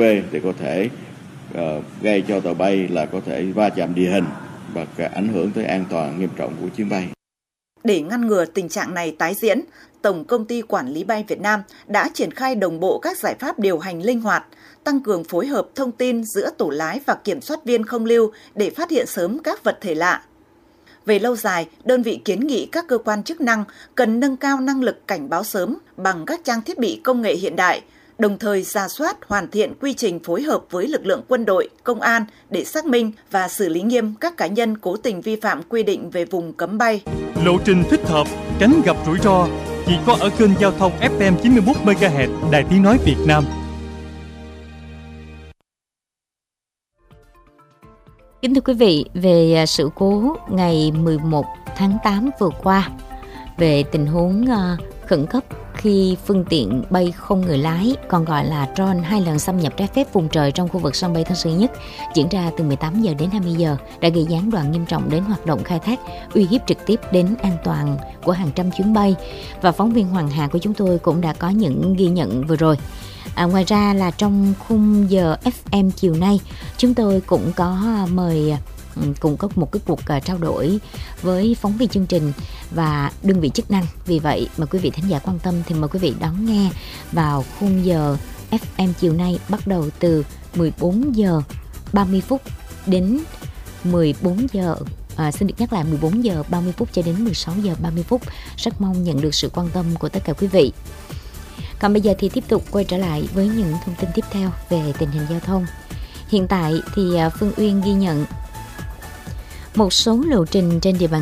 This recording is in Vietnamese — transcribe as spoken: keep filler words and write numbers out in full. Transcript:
vê thì có thể uh, gây cho tàu bay là có thể va chạm địa hình và ảnh hưởng tới an toàn nghiêm trọng của chuyến bay. Để ngăn ngừa tình trạng này tái diễn, Tổng Công ty Quản lý Bay Việt Nam đã triển khai đồng bộ các giải pháp điều hành linh hoạt, tăng cường phối hợp thông tin giữa tổ lái và kiểm soát viên không lưu để phát hiện sớm các vật thể lạ. Về lâu dài, đơn vị kiến nghị các cơ quan chức năng cần nâng cao năng lực cảnh báo sớm bằng các trang thiết bị công nghệ hiện đại, đồng thời rà soát hoàn thiện quy trình phối hợp với lực lượng quân đội, công an để xác minh và xử lý nghiêm các cá nhân cố tình vi phạm quy định về vùng cấm bay. Lộ trình thích hợp, tránh gặp rủi ro, chỉ có ở kênh giao thông ép em chín mươi mốt mê ga héc Đài Tiếng nói Việt Nam. Kính thưa quý vị, về sự cố ngày mười một tháng tám vừa qua, về tình huống khẩn cấp khi phương tiện bay không người lái, còn gọi là drone, hai lần xâm nhập trái phép vùng trời trong khu vực sân bay Tân Sơn Nhất diễn ra từ mười tám giờ đến hai mươi giờ đã gây gián đoạn nghiêm trọng đến hoạt động khai thác, uy hiếp trực tiếp đến an toàn của hàng trăm chuyến bay. Và phóng viên Hoàng Hà của chúng tôi cũng đã có những ghi nhận vừa rồi. À, ngoài ra là trong khung giờ ép em chiều nay, chúng tôi cũng có mời cũng có một cái cuộc trao đổi với phóng viên chương trình và đơn vị chức năng. Vì vậy mà quý vị thính giả quan tâm thì mời quý vị đón nghe vào khung giờ ép em chiều nay bắt đầu từ mười bốn giờ ba mươi phút đến mười bốn giờ. À, xin được nhắc lại mười bốn giờ ba mươi phút cho đến mười sáu giờ ba mươi phút. Rất mong nhận được sự quan tâm của tất cả quý vị. Còn bây giờ thì tiếp tục quay trở lại với những thông tin tiếp theo về tình hình giao thông. Hiện tại thì Phương Uyên ghi nhận một số lộ trình trên địa bàn